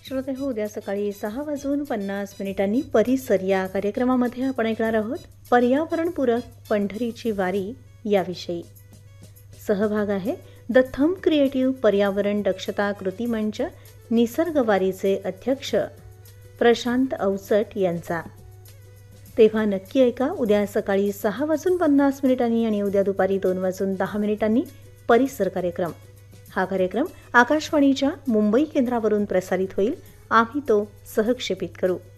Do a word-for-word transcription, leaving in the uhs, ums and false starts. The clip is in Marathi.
श्रोते हो, उद्या सकाळी सहा वाजून पन्नास मिनिटांनी परिसर या कार्यक्रमामध्ये आपण ऐकणार आहोत पर्यावरणपूरक पंढरीची वारी याविषयी. सहभाग आहे द थंब क्रिएटिव्ह पर्यावरण दक्षता कृती मंच निसर्ग वारीचे अध्यक्ष प्रशांत अवचट यांचा. तेव्हा नक्की ऐका उद्या सकाळी सहा वाजून पन्नास मिनिटांनी आणि उद्या दुपारी दोन वाजून दहा मिनिटांनी परिसर कार्यक्रम. हा कार्यक्रम आकाशवाणीच्या मुंबई केंद्रावरून प्रसारित होईल. आम्ही तो सहक्षेपित करू.